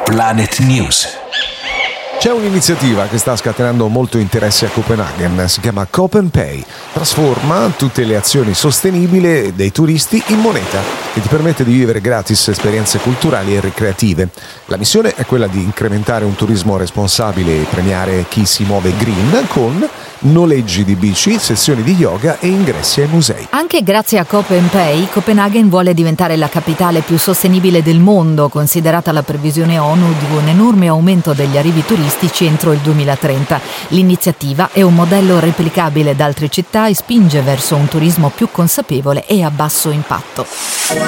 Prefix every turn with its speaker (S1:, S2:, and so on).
S1: Planet News.
S2: C'è un'iniziativa che sta scatenando molto interesse a Copenaghen, si chiama Copenpay. Trasforma tutte le azioni sostenibili dei turisti in moneta e ti permette di vivere gratis esperienze culturali e ricreative. La missione è quella di incrementare un turismo responsabile e premiare chi si muove green con noleggi di bici, sessioni di yoga e ingressi ai musei.
S3: Anche grazie a Copenpay, Copenaghen vuole diventare la capitale più sostenibile del mondo, considerata la previsione ONU di un enorme aumento degli arrivi turistici entro il 2030. L'iniziativa è un modello replicabile da altre città e spinge verso un turismo più consapevole e a basso impatto.